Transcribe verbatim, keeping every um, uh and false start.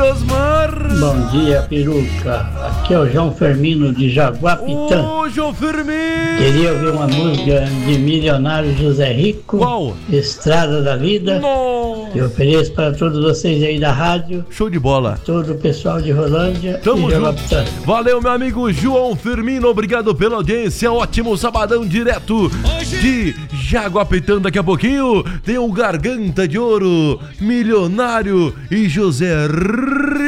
Osmar. Bom dia, peruca. Aqui é o João Firmino de Jaguapitã. Ô, João Firmino. Queria ouvir uma música de Milionário José Rico. Qual? Estrada da Vida. Não. Eu ofereço para todos vocês aí da rádio. Show de bola. Todo o pessoal de Rolândia. Tamo e junto. Valeu, meu amigo João Firmino. Obrigado pela audiência. Ótimo sabadão direto de Jaguapitã. Daqui a pouquinho tem o Garganta de Ouro, Milionário e José